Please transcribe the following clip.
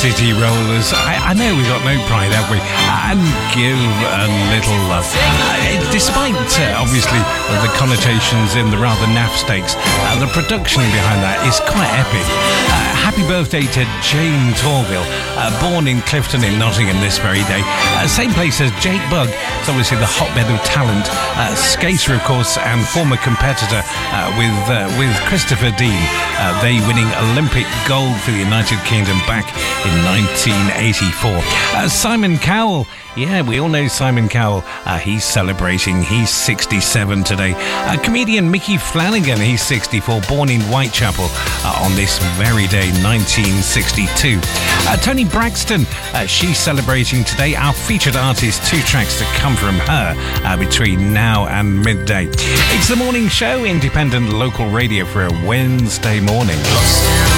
City Rollers. I know we got no pride, have we? And give a little love. Despite, obviously, the connotations in the rather naff stakes, the production behind that is quite epic. Happy birthday to Jane Torville, born in Clifton in Nottingham this very day. Same place as Jake Bugg. It's obviously the hotbed of talent. Skater, of course, and former competitor with Christopher Dean. They winning Olympic gold for the United Kingdom back in 1984. Simon Cowell. Yeah, we all know Simon Cowell. He's celebrating. He's 67 today. Comedian Mickey Flanagan, he's 64, born in Whitechapel on this very day, 1962. Toni Braxton, she's celebrating today. Our featured artist, 2 tracks to come from her between now and midday. It's the morning show, independent local radio for a Wednesday morning.